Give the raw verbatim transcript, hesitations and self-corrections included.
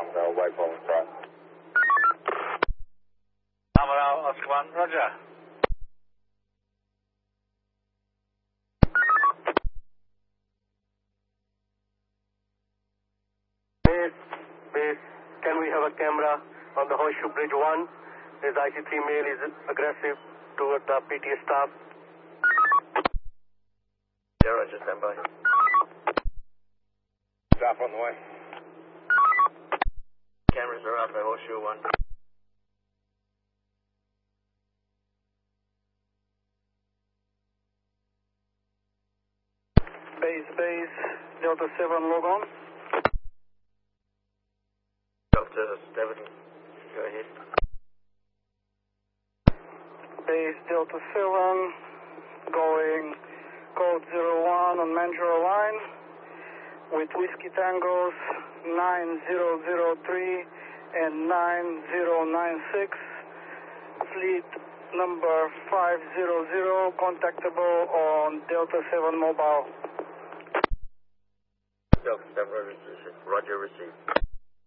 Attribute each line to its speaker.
Speaker 1: uh, white phone front.
Speaker 2: Amaral, Oscar one, roger.
Speaker 3: Base, base, can we have a camera on the Horseshoe Bridge one? His I C three male is aggressive toward the P T A staff.
Speaker 1: Yeah, roger, stand by. Stop on the way. Cameras are out by Horseshoe one.
Speaker 3: Base, base, Delta seven, log on.
Speaker 1: Delta seven, go ahead.
Speaker 3: Base, Delta seven, going code zero one on Mandurah line with Whiskey Tangos nine zero zero three and nine zero nine six. Fleet number five zero zero, contactable on Delta seven mobile.
Speaker 1: Delta seven, roger, roger received.